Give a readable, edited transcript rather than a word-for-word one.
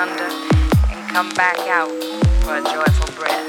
asunder and come back out for a joyful breath.